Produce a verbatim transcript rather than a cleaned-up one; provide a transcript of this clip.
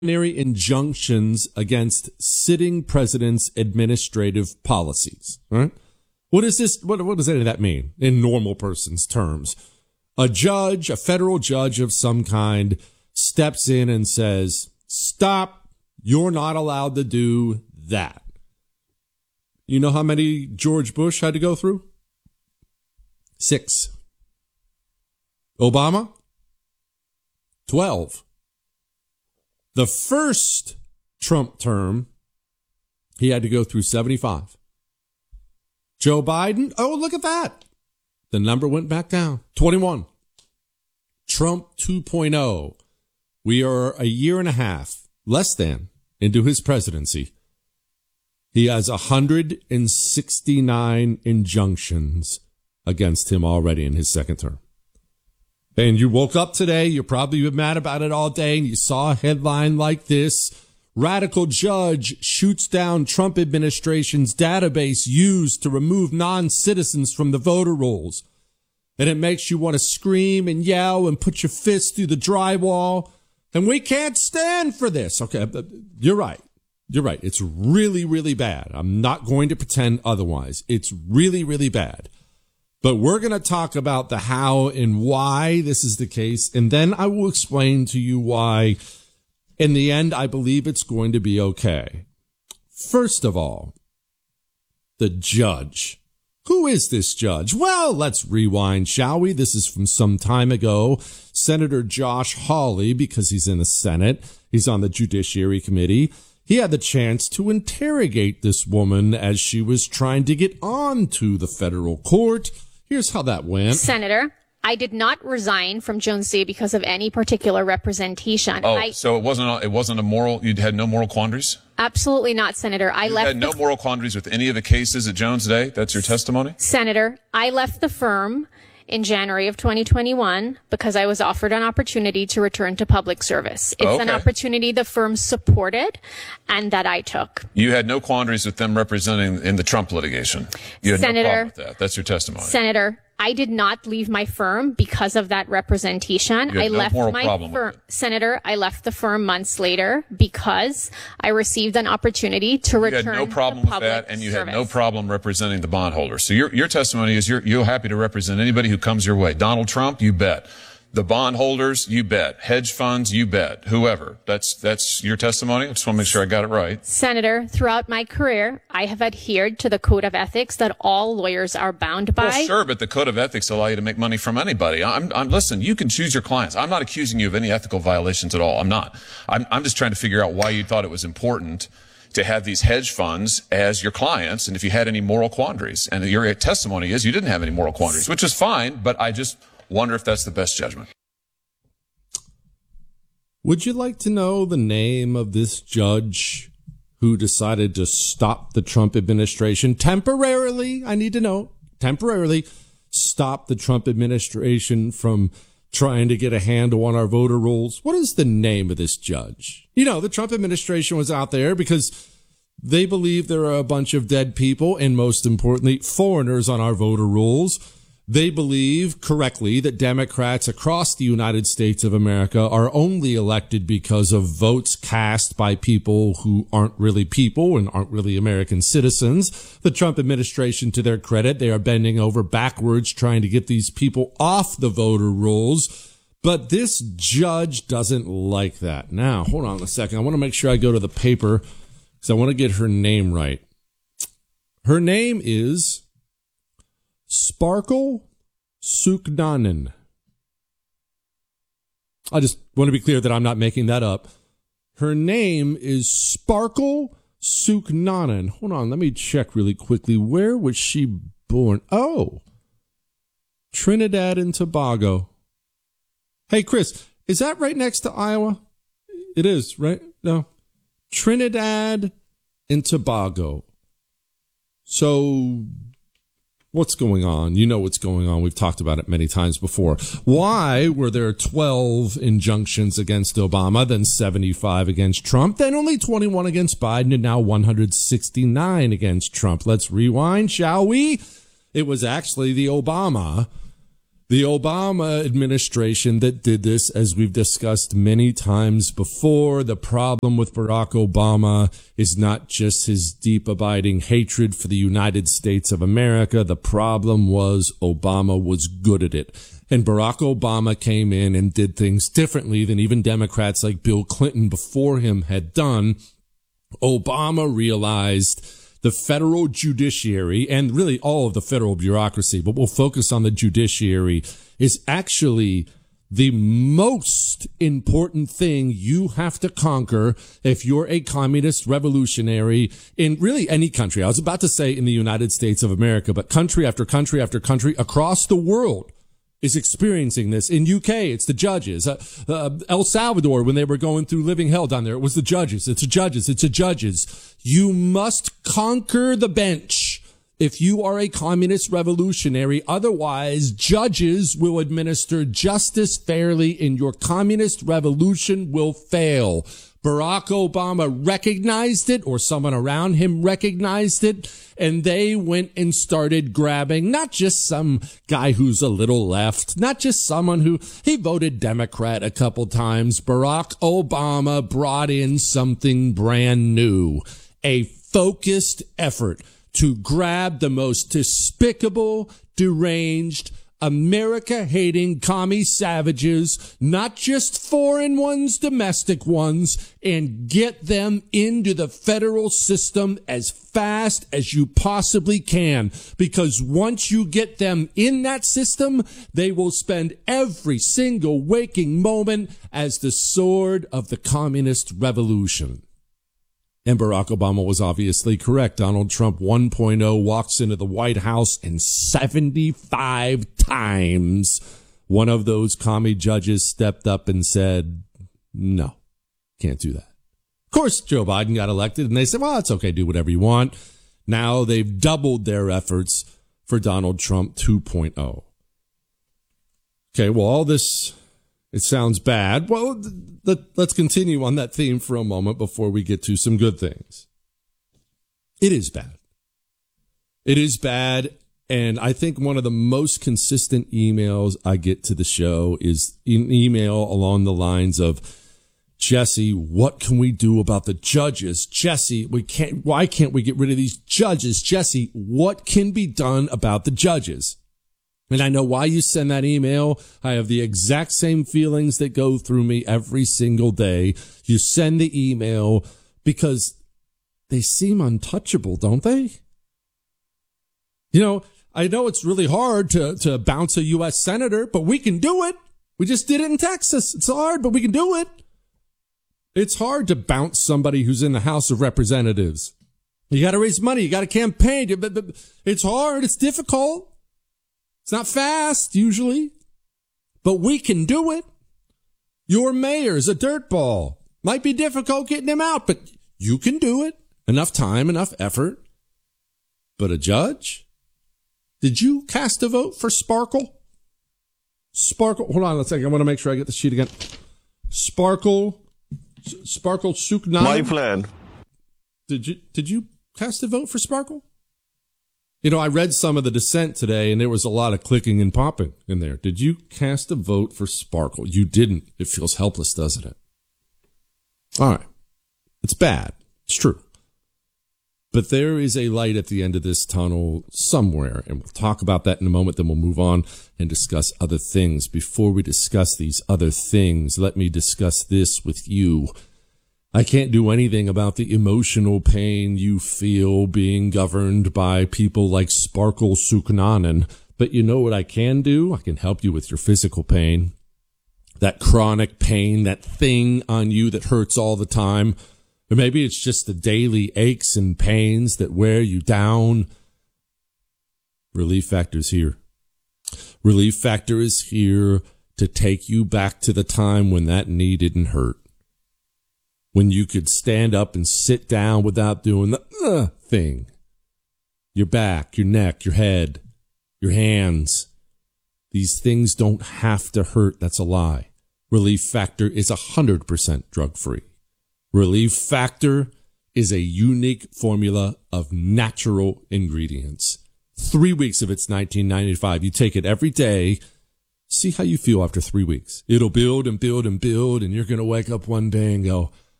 injunctions against sitting presidents' administrative policies. Right? What is this? What, what does any of that mean in normal person's terms? A judge, a federal judge of some kind, steps in and says, stop, you're not allowed to do that. You know how many George Bush had to go through? Six. Obama? Twelve. The first Trump term, he had to go through seventy-five. Joe Biden, oh, look at that. The number went back down. twenty-one. Trump two point oh. We are a year and a half, less than, into his presidency. He has one hundred sixty-nine injunctions against him already in his second term. And you woke up today, you're probably been mad about it all day, and you saw a headline like this. Radical judge shoots down Trump administration's database used to remove non-citizens from the voter rolls. And it makes you want to scream and yell and put your fist through the drywall. And we can't stand for this. Okay, you're right. You're right. It's really, really bad. I'm not going to pretend otherwise. It's really, really bad. But we're going to talk about the how and why this is the case. And then I will explain to you why, in the end, I believe it's going to be okay. First of all, the judge. Who is this judge? Well, let's rewind, shall we? This is from some time ago. Senator Josh Hawley, because he's in the Senate, he's on the Judiciary Committee. He had the chance to interrogate this woman as she was trying to get on to the federal court. Here's how that went. Senator, I did not resign from Jones Day because of any particular representation. Oh, I, so it wasn't a, it wasn't a moral, you had no moral quandaries? Absolutely not, Senator. I you left had no the, moral quandaries with any of the cases at Jones Day? That's your testimony? Senator, I left the firm in January of twenty twenty-one because I was offered an opportunity to return to public service. It's okay. an opportunity the firm supported and that I took. You had no quandaries with them representing in the Trump litigation. You had Senator, no problem with that. That's your testimony. Senator, I did not leave my firm because of that representation. You had I no left moral my problem firm, with it. Senator, I left the firm months later because I received an opportunity to You return had no to problem with public that, and you service. had no problem representing the bondholders. So your your testimony is you're you're happy to represent anybody who comes your way. Donald Trump, you bet. The bondholders, you bet. Hedge funds, you bet. Whoever. That's that's your testimony. I just want to make sure I got it right. Senator, throughout my career, I have adhered to the code of ethics that all lawyers are bound by. Well, sure, but the code of ethics allow you to make money from anybody. I'm, I'm listen. You can choose your clients. I'm not accusing you of any ethical violations at all. I'm not. I'm, I'm just trying to figure out why you thought it was important to have these hedge funds as your clients, and if you had any moral quandaries. And your testimony is you didn't have any moral quandaries, which is fine. But I just wonder if that's the best judgment. Would you like to know the name of this judge who decided to stop the Trump administration temporarily? I need to know, temporarily stop the Trump administration from trying to get a handle on our voter rolls. What is the name of this judge? You know, the Trump administration was out there because they believe there are a bunch of dead people and, most importantly, foreigners on our voter rolls. They believe correctly that Democrats across the United States of America are only elected because of votes cast by people who aren't really people and aren't really American citizens. The Trump administration, to their credit, they are bending over backwards trying to get these people off the voter rolls. But this judge doesn't like that. Now, hold on a second. I want to make sure I go to the paper because I want to get her name right. Her name is Sparkle Suknanen. I just want to be clear that I'm not making that up. Her name is Sparkle Suknanen. Hold on, let me check really quickly. Where was she born? Oh, Trinidad and Tobago. Hey, Chris, is that right next to Iowa? It is, right? No. Trinidad and Tobago. So what's going on? You know what's going on. We've talked about it many times before. Why were there twelve injunctions against Obama, then seventy-five against Trump, then only twenty-one against Biden, and now one hundred sixty-nine against Trump? Let's rewind, shall we? It was actually the Obama The Obama administration that did this, as we've discussed many times before. The problem with Barack Obama is not just his deep abiding hatred for the United States of America. The problem was Obama was good at it. And Barack Obama came in and did things differently than even Democrats like Bill Clinton before him had done. Obama realized the federal judiciary, and really all of the federal bureaucracy, but we'll focus on the judiciary, is actually the most important thing you have to conquer if you're a communist revolutionary in really any country. I was about to say in the United States of America, but country after country after country across the world is experiencing this. In U K, it's the judges. Uh, uh, El Salvador, when they were going through living hell down there, it was the judges. It's the judges. It's the judges. You must conquer the bench if you are a communist revolutionary. Otherwise, judges will administer justice fairly and your communist revolution will fail. Barack Obama recognized it, or someone around him recognized it, and they went and started grabbing not just some guy who's a little left, not just someone who he voted Democrat a couple times. Barack Obama brought in something brand new, a focused effort to grab the most despicable, deranged, America-hating commie savages, not just foreign ones, domestic ones, and get them into the federal system as fast as you possibly can. Because once you get them in that system, they will spend every single waking moment as the sword of the communist revolution. And Barack Obama was obviously correct. Donald Trump one point oh walks into the White House, and seventy-five times one of those commie judges stepped up and said, no, can't do that. Of course, Joe Biden got elected, and they said, well, it's okay, do whatever you want. Now they've doubled their efforts for Donald Trump two point oh. Okay, well, all this, it sounds bad. Well, let, let's continue on that theme for a moment before we get to some good things. It is bad. It is bad. And I think one of the most consistent emails I get to the show is an email along the lines of, Jesse, what can we do about the judges? Jesse, we can't, why can't we get rid of these judges? Jesse, what can be done about the judges? And I know why you send that email. I have the exact same feelings that go through me every single day. You send the email because they seem untouchable, don't they? You know, I know it's really hard to, to bounce a U S senator, but we can do it. We just did it in Texas. It's hard, but we can do it. It's hard to bounce somebody who's in the House of Representatives. You got to raise money. You got to campaign. It's hard. It's difficult. It's not fast, usually, but we can do it. Your mayor's a dirtball. Might be difficult getting him out, but you can do it. Enough time, enough effort. But a judge? Did you cast a vote for Sparkle? Sparkle, hold on a second. I want to make sure I get the sheet again. Sparkle, Sparkle Suknan. My plan. Did you, did you cast a vote for Sparkle? You know, I read some of the dissent today, and there was a lot of clicking and popping in there. Did you cast a vote for Sparkle? You didn't. It feels helpless, doesn't it? All right. It's bad. It's true. But there is a light at the end of this tunnel somewhere, and we'll talk about that in a moment. Then we'll move on and discuss other things. Before we discuss these other things, let me discuss this with you. I can't do anything about the emotional pain you feel being governed by people like Sparkle Suknanen. But you know what I can do? I can help you with your physical pain. That chronic pain, that thing on you that hurts all the time. Or maybe it's just the daily aches and pains that wear you down. Relief Factor is here. Relief Factor is here to take you back to the time when that knee didn't hurt. When you could stand up and sit down without doing the uh, thing. Your back, your neck, your head, your hands. These things don't have to hurt. That's a lie. Relief Factor is one hundred percent drug-free. Relief Factor is a unique formula of natural ingredients. Three weeks of it's nineteen ninety-five. You take it every day. See how you feel after three weeks. It'll build and build and build, and you're going to wake up one day and go,